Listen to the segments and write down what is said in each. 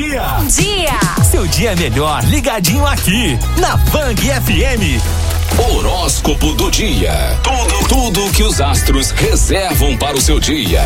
dia! Bom dia! Seu dia é melhor ligadinho aqui, na Vang FM. Horóscopo do dia. Tudo que os astros reservam para o seu dia.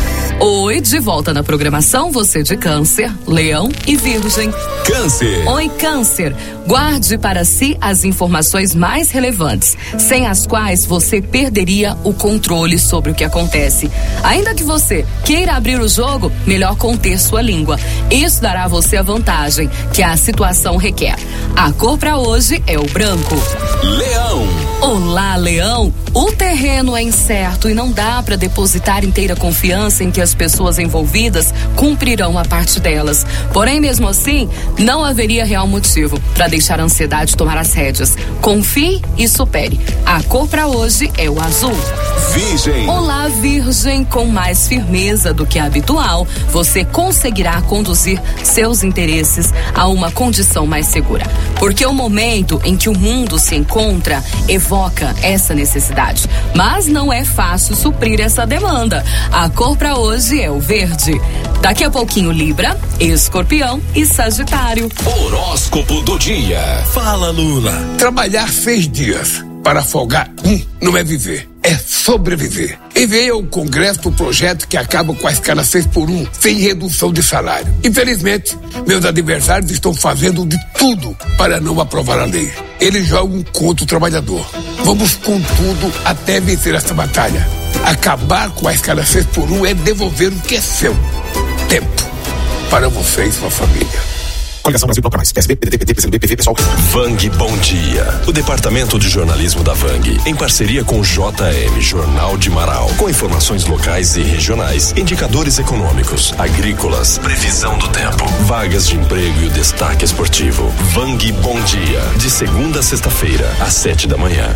Oi, de volta na programação, você de Câncer, Leão e Virgem. Câncer. Oi, Câncer. Guarde para si as informações mais relevantes, sem as quais você perderia o controle sobre o que acontece. Ainda que você queira abrir o jogo, melhor conter sua língua. Isso dará a você a vantagem que a situação requer. A cor para hoje é o branco. Leão. Olá, Leão. O terreno é incerto e não dá para depositar inteira confiança em que as pessoas envolvidas cumprirão a parte delas. Porém, mesmo assim, não haveria real motivo para deixar a ansiedade tomar as rédeas. Confie e supere. A cor para hoje é o azul. Virgem. Olá, Virgem. Com mais firmeza do que a habitual, você conseguirá conduzir seus interesses a uma condição mais segura. Porque o momento em que o mundo se encontra evoca essa necessidade. Mas não é fácil suprir essa demanda. A cor para hoje é o verde. Daqui a pouquinho, Libra, Escorpião e Sagitário. Horóscopo do dia. Fala, Lula. Trabalhar 6 dias para folgar não é viver, é sobreviver. Enviei ao Congresso o projeto que acaba com a escala 6x1 sem redução de salário. Infelizmente, meus adversários estão fazendo de tudo para não aprovar a lei. Eles jogam contra o trabalhador. Vamos com tudo até vencer essa batalha. Acabar com a escala 6x1 é devolver o que é seu. Tempo para você e sua família. Coligação Brasil Proclamais, PSB, PDT, PT, PCdoB, PV, PSOL. Vang Bom Dia. O departamento de jornalismo da Vang, em parceria com o JM, Jornal de Marau, com informações locais e regionais, indicadores econômicos, agrícolas, previsão do tempo, vagas de emprego e o destaque esportivo. Vang Bom Dia, de segunda a sexta-feira, às 7 da manhã.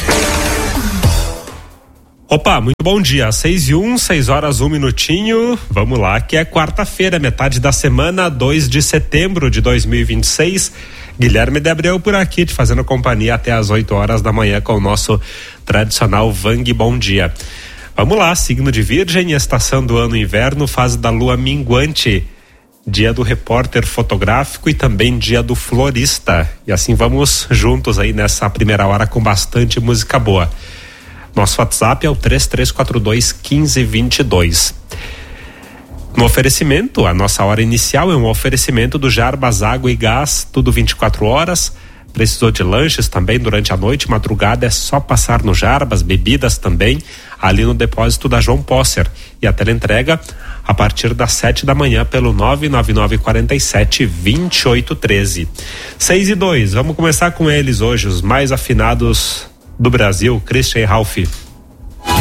Opa, muito bom dia, 6:01, 6 horas 1 minutinho, vamos lá, que é quarta-feira, metade da semana, 2 de setembro de 2026, Guilherme de Abreu por aqui, te fazendo companhia até as 8 horas da manhã com o nosso tradicional Vang Bom Dia. Vamos lá, signo de Virgem, estação do ano inverno, fase da lua minguante, dia do repórter fotográfico e também dia do florista, e assim vamos juntos aí nessa primeira hora com bastante música boa. Nosso WhatsApp é o 3342-1522. No oferecimento, a nossa hora inicial é um oferecimento do Jarbas Água e Gás, tudo 24 horas. Precisou de lanches também durante a noite, madrugada, é só passar no Jarbas, bebidas também, ali no depósito da João Posser. E a teleentrega a partir das 7 da manhã pelo 99947-2813. 6:02, vamos começar com eles hoje, os mais afinados do Brasil, Christian e Ralph.